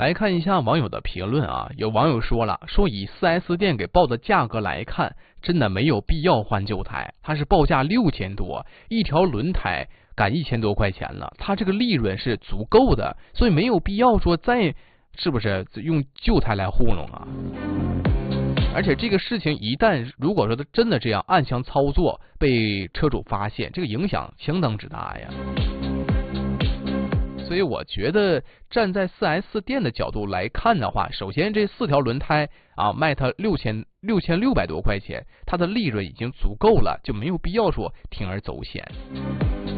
来看一下网友的评论啊，有网友说了，说以 4S 店给报的价格来看，真的没有必要换旧胎，它是报价6000多，一条轮胎赶1000多块钱了，它这个利润是足够的，所以没有必要说再是不是用旧胎来糊弄啊。而且这个事情一旦如果说他真的这样暗箱操作被车主发现，这个影响相当之大呀。所以我觉得站在 4S 店的角度来看的话，首先这4条轮胎啊卖它6600多块钱，它的利润已经足够了，就没有必要说铤而走险。